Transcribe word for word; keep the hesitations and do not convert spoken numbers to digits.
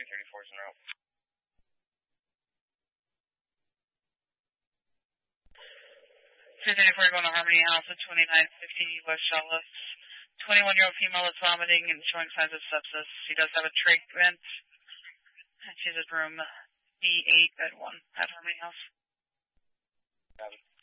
thirty-four is en route. three thirty-four going to Harmony House at twenty-nine fifty West Shawless. twenty-one-year-old female is vomiting and showing signs of sepsis. She does have a trach vent. And she's at room B eight, bed one at Harmony House. Got it.